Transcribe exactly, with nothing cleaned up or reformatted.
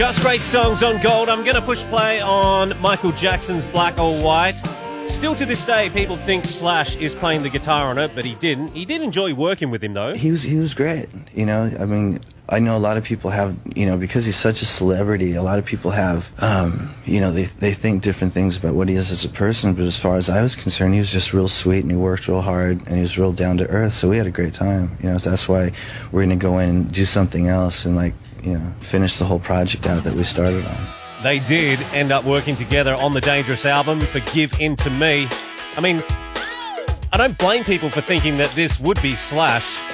Just great songs on Gold. I'm going to push play on Michael Jackson's Black or White. Still to this day, people think Slash is playing the guitar on it, but he didn't. He did enjoy working with him, though. He was he was great. You know, I mean, I know a lot of people have, you know, because he's such a celebrity, a lot of people have, um, you know, they they think different things about what he is as a person, but as far as I was concerned, he was just real sweet, and he worked real hard, and he was real down to earth, so we had a great time. You know, so that's why we're going to go in and do something else and, like, you know, finish the whole project out that we started on. They did end up working together on the Dangerous album for Give In To Me. I mean, I don't blame people for thinking that this would be Slash.